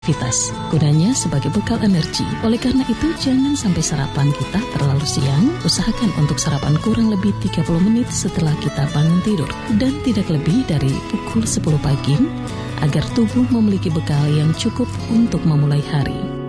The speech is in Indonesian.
aktivitas, gunanya sebagai bekal energi. Oleh karena itu, jangan sampai sarapan kita terlalu siang. Usahakan untuk sarapan kurang lebih 30 menit setelah kita bangun tidur, dan tidak lebih dari pukul 10 pagi, agar tubuh memiliki bekal yang cukup untuk memulai hari.